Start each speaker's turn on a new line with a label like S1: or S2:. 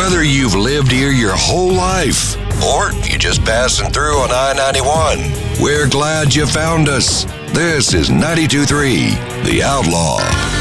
S1: Whether you've lived here your whole life or you're just passing through on I-91, we're glad you found us. This is 92.3 The Outlaw.